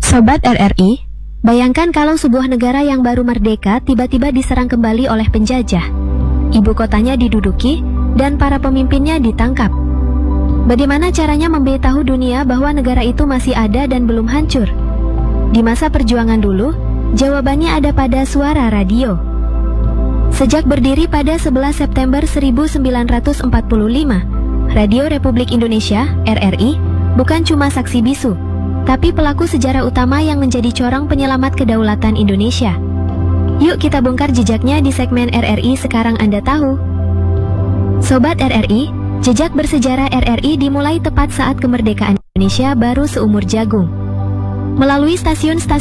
Sobat RRI, bayangkan kalau sebuah negara yang baru merdeka tiba-tiba diserang kembali oleh penjajah. Ibu kotanya diduduki dan para pemimpinnya ditangkap. Bagaimana caranya memberitahu dunia bahwa negara itu masih ada dan belum hancur? Di masa perjuangan dulu, jawabannya ada pada suara radio. Sejak berdiri pada 11 September 1945, Radio Republik Indonesia, RRI, bukan cuma saksi bisu, tapi pelaku sejarah utama yang menjadi corong penyelamat kedaulatan Indonesia. Yuk kita bongkar jejaknya di segmen RRI Sekarang Anda Tahu. Sobat RRI, jejak bersejarah RRI dimulai tepat saat kemerdekaan Indonesia baru seumur jagung. Melalui stasiun-stasiun